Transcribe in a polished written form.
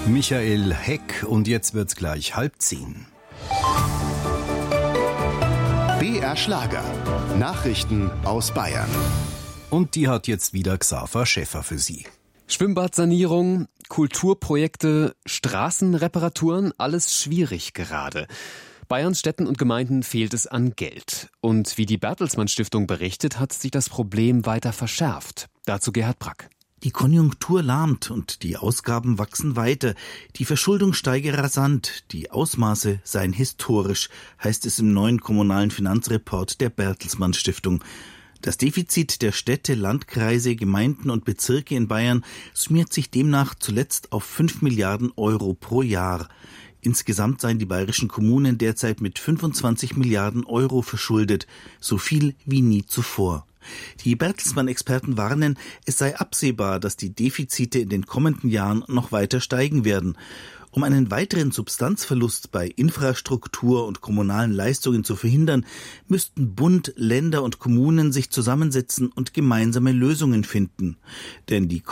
Michael Heck, und jetzt wird's gleich 9:30. BR Schlager. Nachrichten aus Bayern. Und die hat jetzt wieder Xaver Schäffer für Sie. Schwimmbadsanierung, Kulturprojekte, Straßenreparaturen, alles schwierig gerade. Bayerns Städten und Gemeinden fehlt es an Geld. Und wie die Bertelsmann Stiftung berichtet, hat sich das Problem weiter verschärft. Dazu Gerhard Brack. Die Konjunktur lahmt und die Ausgaben wachsen weiter. Die Verschuldung steige rasant. Die Ausmaße seien historisch, heißt es im neuen kommunalen Finanzreport der Bertelsmann Stiftung. Das Defizit der Städte, Landkreise, Gemeinden und Bezirke in Bayern summiert sich demnach zuletzt auf 5 Milliarden Euro pro Jahr. Insgesamt seien die bayerischen Kommunen derzeit mit 25 Milliarden Euro verschuldet, so viel wie nie zuvor. Die Bertelsmann-Experten warnen, es sei absehbar, dass die Defizite in den kommenden Jahren noch weiter steigen werden. Um einen weiteren Substanzverlust bei Infrastruktur und kommunalen Leistungen zu verhindern, müssten Bund, Länder und Kommunen sich zusammensetzen und gemeinsame Lösungen finden. Denn die